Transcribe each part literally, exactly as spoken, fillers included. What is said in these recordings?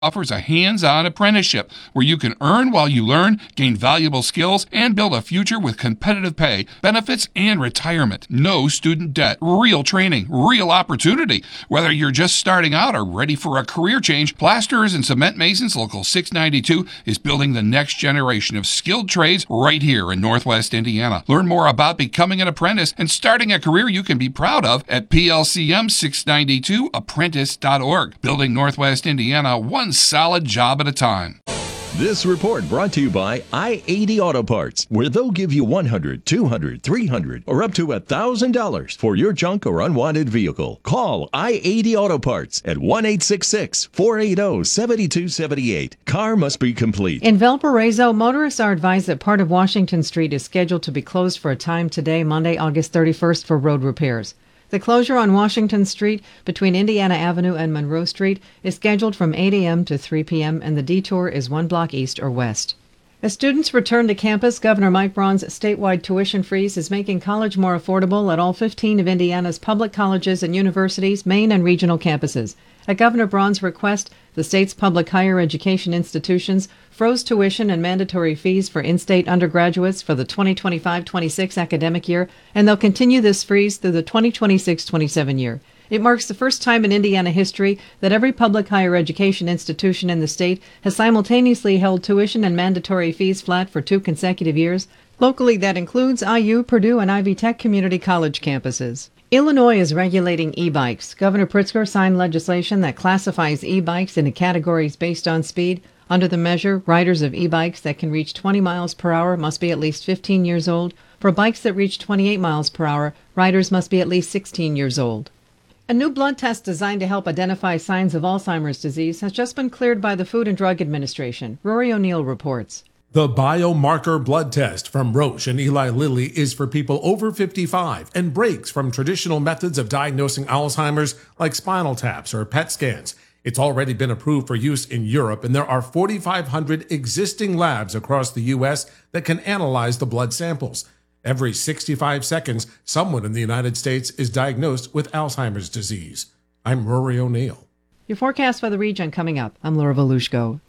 offers a hands-on apprenticeship where you can earn while you learn, gain valuable skills, and build a future with competitive pay, benefits, and retirement. No student debt, real training, real opportunity. Whether you're just starting out or ready for a career change, Plasterers and Cement Masons Local six ninety-two is building the next generation of skilled trades right here in Northwest Indiana. Learn more about becoming an apprentice and starting a career you can be proud of at P L C M six ninety-two apprentice dot org. Building Northwest Indiana one solid job at a time. This report brought to you by I eighty Auto Parts, where they'll give you one hundred, two hundred, three hundred, or up to one thousand dollars for your junk or unwanted vehicle. Call I eighty Auto Parts at one eight six six, four eight zero, seven two seven eight. Car must be complete. In Valparaiso, motorists are advised that part of Washington Street is scheduled to be closed for a time today, Monday, August thirty-first, for road repairs. The closure on Washington Street between Indiana Avenue and Monroe Street is scheduled from eight a.m. to three p.m., and the detour is one block east or west. As students return to campus, Governor Mike Braun's statewide tuition freeze is making college more affordable at all fifteen of Indiana's public colleges and universities, main and regional campuses. At Governor Braun's request, the state's public higher education institutions froze tuition and mandatory fees for in-state undergraduates for the twenty twenty-five twenty-six academic year, and they'll continue this freeze through the twenty twenty-six twenty-seven year. It marks the first time in Indiana history that every public higher education institution in the state has simultaneously held tuition and mandatory fees flat for two consecutive years. Locally, that includes I U, Purdue, and Ivy Tech community college campuses. Illinois is regulating e-bikes. Governor Pritzker signed legislation that classifies e-bikes into categories based on speed. Under the measure, riders of e-bikes that can reach twenty miles per hour must be at least fifteen years old. For bikes that reach twenty-eight miles per hour, riders must be at least sixteen years old. A new blood test designed to help identify signs of Alzheimer's disease has just been cleared by the Food and Drug Administration. Rory O'Neill reports. The biomarker blood test from Roche and Eli Lilly is for people over fifty-five and breaks from traditional methods of diagnosing Alzheimer's like spinal taps or P E T scans. It's already been approved for use in Europe, and there are forty-five hundred existing labs across the U S that can analyze the blood samples. Every sixty-five seconds, someone in the United States is diagnosed with Alzheimer's disease. I'm Rory O'Neill. Your forecast for the region coming up. I'm Laura Volushko.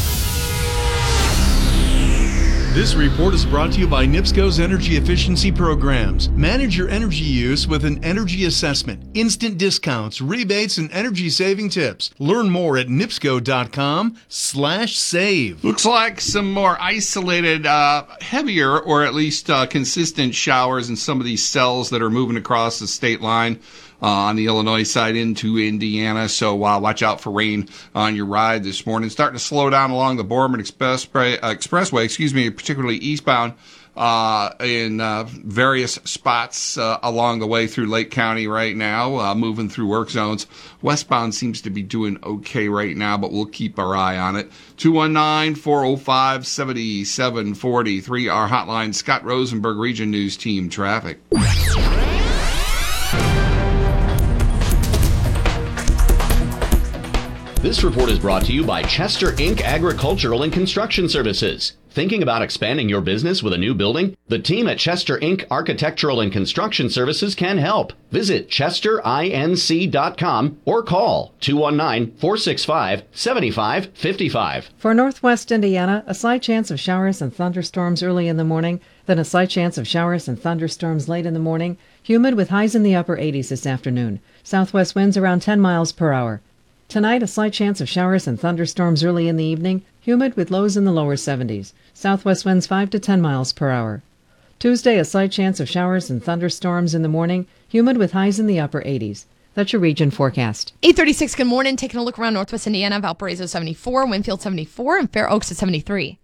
This report is brought to you by NIPSCO's Energy Efficiency Programs. Manage your energy use with an energy assessment, instant discounts, rebates, and energy-saving tips. Learn more at nipsco.com slash save. Looks like some more isolated, uh, heavier, or at least uh, consistent showers in some of these cells that are moving across the state line. Uh, on the Illinois side into Indiana, so uh, watch out for rain on your ride this morning. Starting to slow down along the Borman Express, uh, Expressway, excuse me, particularly eastbound uh, in uh, various spots uh, along the way through Lake County right now, uh, moving through work zones. Westbound seems to be doing okay right now, but we'll keep our eye on it. two one nine, four oh five, seven seven four three, our hotline. Scott Rosenberg, Region News Team Traffic. This report is brought to you by Chester Incorporated. Agricultural and Construction Services. Thinking about expanding your business with a new building? The team at Chester Incorporated. Architectural and Construction Services can help. Visit chester inc dot com or call two one nine, four six five, seven five five five. For Northwest Indiana, a slight chance of showers and thunderstorms early in the morning, then a slight chance of showers and thunderstorms late in the morning. Humid with highs in the upper eighties this afternoon. Southwest winds around ten miles per hour. Tonight, a slight chance of showers and thunderstorms early in the evening, humid with lows in the lower seventies. Southwest winds five to ten miles per hour. Tuesday, a slight chance of showers and thunderstorms in the morning, humid with highs in the upper eighties. That's your region forecast. eight thirty-six, good morning. Taking a look around Northwest Indiana, Valparaiso seventy-four, Winfield seventy-four, and Fair Oaks at seventy-three.